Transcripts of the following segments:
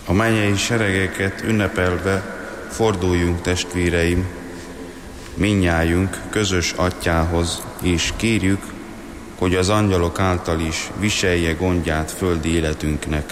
A mennyei seregeket ünnepelve forduljunk, testvéreim, mindnyájunk közös atyához, és kérjük, hogy az angyalok által is viselje gondját földi életünknek.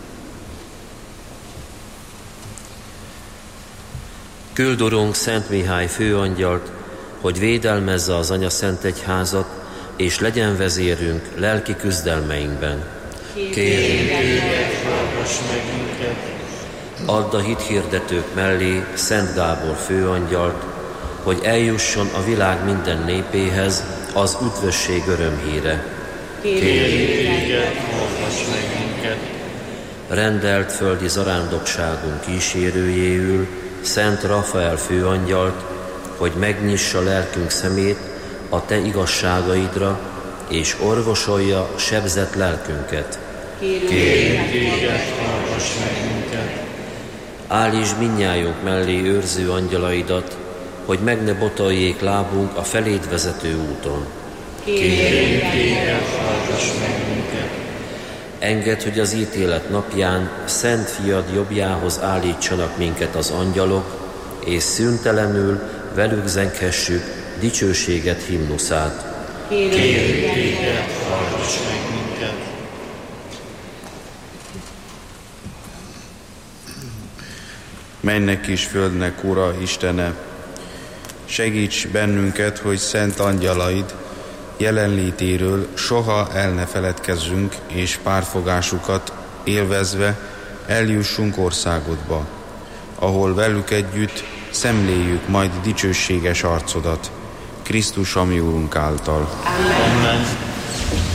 Küld, Urunk, Szent Mihály főangyalt, hogy védelmezze az Anyaszentegyházat, és legyen vezérünk lelki küzdelmeinkben. Kérjünk téged, hallgass meg minket! Add a hithirdetők mellé Szent Gábor főangyalt, hogy eljusson a világ minden népéhez az üdvösség örömhíre. Kérjünk téged, hallgass meg minket! Rendelt földi zarándokságunk kísérőjéül Szent Rafael főangyalt, hogy megnyissa lelkünk szemét a te igazságaidra, és orvosolja sebzett lelkünket. Kérjünk téged, hallgass meg minket! Állítsd mindnyájunk mellé őrző angyalaidat, hogy meg ne botoljék lábunk a feléd vezető úton. Kérjünk téged, hallgass meg minket! Engedd, hogy az ítélet napján Szent Fiad jobbjához állítsanak minket az angyalok, és szüntelenül velük zenghessük dicsőséget himnuszát. Kérjünk téged, hallgass meg minket! Mennek is földnek, Ura, Istene, segíts bennünket, hogy szent angyalaid jelenlétéről soha el ne feledkezzünk, és párfogásukat élvezve eljussunk országodba, ahol velük együtt szemléljük majd dicsőséges arcodat, Krisztus, ami Urunk által. Amen.